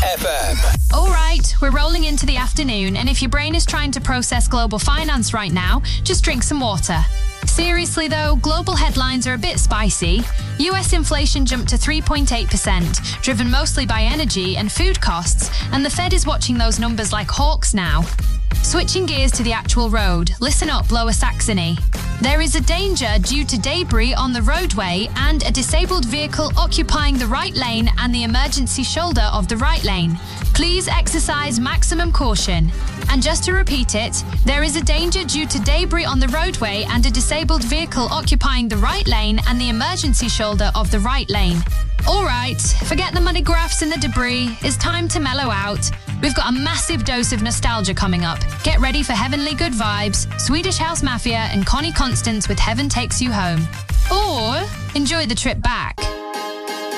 FM. All right, we're rolling into the afternoon, and if your brain is trying to process global finance right now, just drink some water. Seriously though, global headlines are a bit spicy. US inflation jumped to 3.8%, driven mostly by energy and food costs, and the Fed is watching those numbers like hawks now. Switching gears to the actual road, listen up, Lower Saxony. There is a danger due to debris on the roadway and a disabled vehicle occupying the right lane and the emergency shoulder of the right lane. Please exercise maximum caution. And just to repeat it, there is a danger due to debris on the roadway and a disabled vehicle occupying the right lane and the emergency shoulder of the right lane. All right, forget the muddy graphs and the debris. It's time to mellow out. We've got a massive dose of nostalgia coming up. Get ready for heavenly good vibes, Swedish House Mafia and Connie Constance with Heaven Takes You Home. Or enjoy the trip back.